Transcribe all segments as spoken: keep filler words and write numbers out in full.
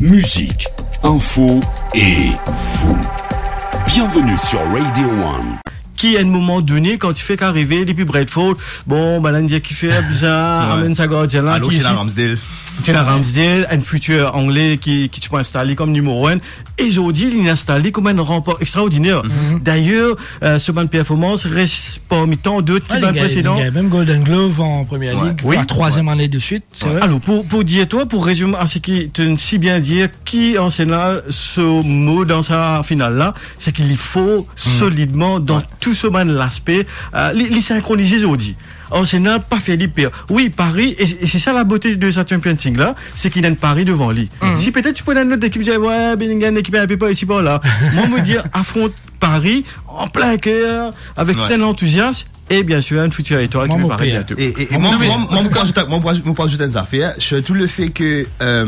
musique, info et vous. Bienvenue sur Radio One. Qui à un moment donné, quand tu fais qu'arriver depuis Bradford, bon, bah, l'Indien qui fait bizarre, amène sa gardien là, qui est là, Ramsdale. C'est la Ramsdale, un futur anglais qui, qui tu peux installer comme numéro un. Et aujourd'hui, il est installé comme un rempart extraordinaire. Mm-hmm. D'ailleurs, euh, ce ban de performance reste parmi tant d'autres qui ban précédents. Il y a même Golden Glove en première ouais. ligue, oui. la troisième ouais. année de suite, c'est ouais. vrai. Alors, pour, pour dire toi, pour résumer à ce qui te si bien dire, qui enseigne ce mot dans sa finale là, c'est qu'il faut mm. solidement dans ouais. tout ce ban l'aspect, euh, les, les synchroniser aujourd'hui. Arsenal pas fait l'hyper. Oui, Paris, et, et c'est ça la beauté de sa Champions League là, c'est qu'il a une Paris devant lui. Mm-hmm. Si peut-être tu prenais une autre équipe, tu dis, ouais, Bellingham, équipe un peu pas ici, pas là. Moi, me dire, affronte Paris, en plein cœur, avec ouais. plein d'enthousiasme, et bien sûr, une future étoile qui va Paris bientôt. Et, et, et moi, moi, moi, moi, moi, moi, ajouter des affaires, sur tout le fait que, euh,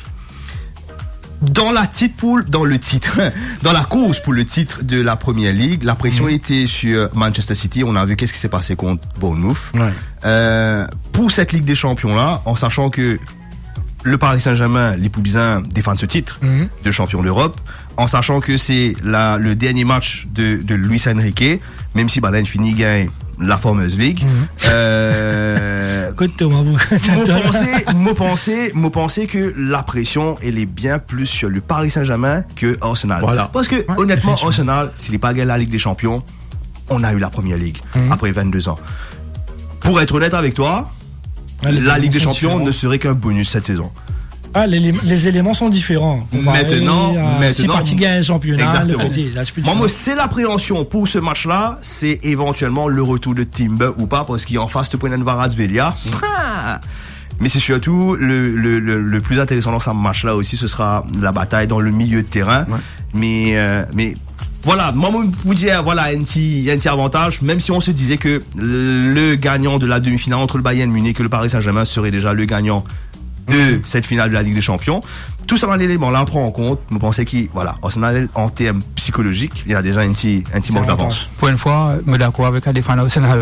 dans la titre pour, dans le titre, dans la course pour le titre de la Première Ligue, la pression mmh. était sur Manchester City. On a vu qu'est-ce qui s'est passé contre Bournemouth. Ouais. Euh, pour cette Ligue des Champions là, en sachant que le Paris Saint-Germain, les Poubizins défendent ce titre mmh. de champion d'Europe, en sachant que c'est la, le dernier match de, de Luis Enrique, même si Balen finit gagne la fameuse ligue. Mm-hmm. Euh, moi penser, moi penser que la pression elle est bien plus sur le Paris Saint-Germain que Arsenal. Voilà. Parce que ouais, honnêtement, Arsenal, s'il n'est pas gagné la Ligue des Champions, on a eu la Première Ligue mm-hmm. après vingt-deux ans. Pour être honnête avec toi, ouais, la Ligue des Champions différents. ne serait qu'un bonus cette saison. Ah, les, les éléments sont différents. Maintenant, euh, maintenant, si parti gagne un championnat, exactement. Le côté, là, je peux moi, moi, c'est l'appréhension pour ce match-là, c'est éventuellement le retour de Timber ou pas, parce qu'il est en face de Poinan Varazvelia. Ah mais c'est surtout le, le, le, le plus intéressant dans ce match-là aussi, ce sera la bataille dans le milieu de terrain. Ouais. Mais, euh, mais, voilà, moi, vous dire, voilà, un petit, un petit avantage, même si on se disait que le gagnant de la demi-finale entre le Bayern Munich et le Paris Saint-Germain serait déjà le gagnant de cette finale de la Ligue des Champions. Tout ça, l'élément là, on prend en compte. Vous pensez qu'il, voilà, Arsenal, en termes psychologiques, il y a déjà un petit, un petit manque d'avance. Pour une fois, je suis d'accord avec la défense Arsenal.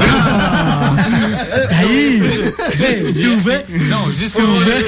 Tu ouvres? Non, juste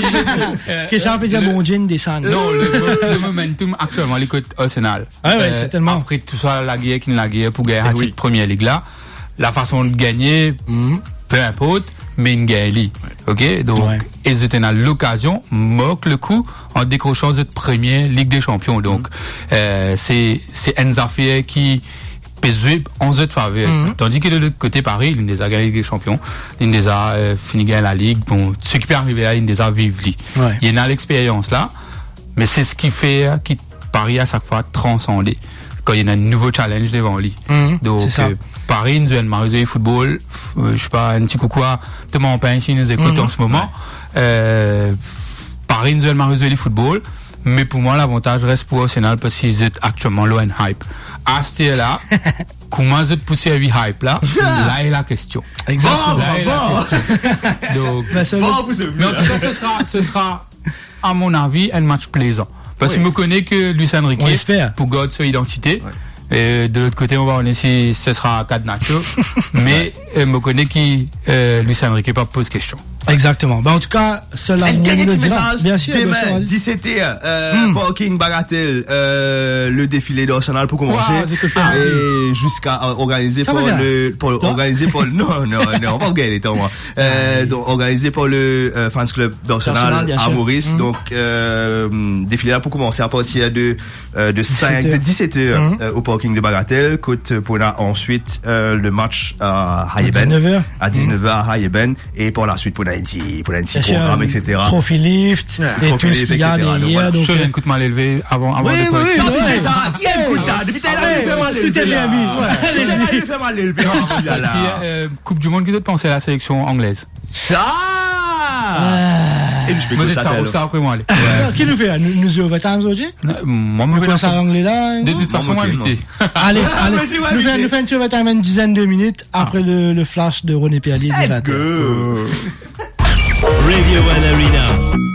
pour que ça peut dire bon Jean descend. Non, le, le momentum actuellement, l'écoute Arsenal. Ah ouais, certainement. Après tout ça, la guerre qui n'est la guerre pour gagner la première ligue là, la façon de gagner, peu importe, mais une gagne. Ok? Donc, ouais. ils étaient dans l'occasion, moque le coup, en décrochant cette première Ligue des Champions. Donc, mm. euh, c'est, c'est une affaire qui pèse en cette faveur. Mm. Tandis que de l'autre côté, Paris, il les a gagné la Ligue des Champions. Il les a, euh, fini gagner la Ligue. Bon, ce qui peut arriver là, il les a vivre. Ouais. Il y a l'expérience là. Mais c'est ce qui fait, qui Paris à chaque fois transcender. Quand il y a un nouveau challenge devant lui. Mm. Donc, c'est ça. Euh, Paris, nous avons marqué le football, euh, je sais pas, un petit coucou à tout le monde qui nous écoute mm-hmm. en ce moment. Euh, Paris, nous avons marqué le football, mais pour moi, l'avantage reste pour Arsenal parce qu'ils sont actuellement low en hype. À ce là comment vous êtes poussé à la hype là? Là est la question. Exactement. Là est la question. Donc, non, ça, ce sera, ce sera, à mon avis, un match plaisant. Parce oui. que je me connais que Luis Enrique, pour garder son identité, ouais. Et de l'autre côté, on va voir si ce sera Cadenacho. Mais je me connais qui euh, Luis Enrique pas pose question. Exactement. Ben, en tout cas, cela nous le dira. Bien sûr. Demain, bien sûr, dix-sept heures, euh, mm. Parking Bagatelle, euh, le défilé d'Arsenal pour commencer. Wow, ah, et jusqu'à euh, organiser pour le, pour le, organiser pour le, non, non, non, on va gagner les temps, moi. Euh, donc, organisé pour le, euh, fans club d'Arsenal à Maurice. Mm. Donc, euh, défilé là pour commencer à partir de, euh, de cinq, de dix-sept heures, mm. euh, au Parking de Bagatelle. Côte, pour là, ensuite, euh, le match à Hayeben. À dix-neuf heures. À dix-neuf heures à Hayeben. Et pour la suite, pour la pour un petit programme, et cetera. Trophy lift, et tout ce qu'il y a derrière. Je viens de coup de mal élevé avant, avant oui, de oui, oui, non, oui, c'est ça. Qui a le coup de mal? Depuis tout est bien mis. Allez-y. fait mal élevé. Coupe du monde, qui d'autre pensait à la sélection anglaise? Ça! Et je peux dire ça, ça après moi. Qui nous fait? Nous jouons overtime aujourd'hui? Moi, je vais ça anglais là. De toute façon, invité. Allez, allez. Nous faisons une overtime une dizaine de minutes après le flash de René Perlier. Let's go! Radio One Arena.